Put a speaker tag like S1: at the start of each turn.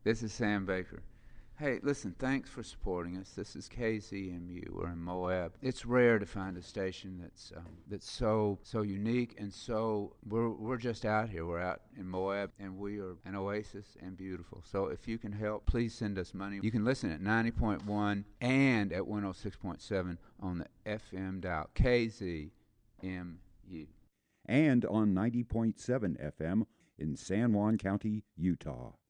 S1: This is Sam Baker. Hey, listen, thanks for supporting us. This is KZMU. We're in Moab. It's rare to find a station that's so unique and so we're just out here. We're out in Moab and we are an oasis and beautiful. So if you can help, please send us money. You can listen at 90.1 and at 106.7 on the FM dial KZMU.
S2: And on 90.7 FM in San Juan County, Utah.